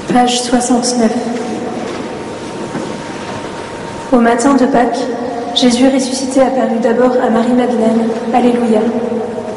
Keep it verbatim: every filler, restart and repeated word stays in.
Page soixante-neuf. Au matin de Pâques, Jésus ressuscité apparut d'abord à Marie-Madeleine. Alléluia.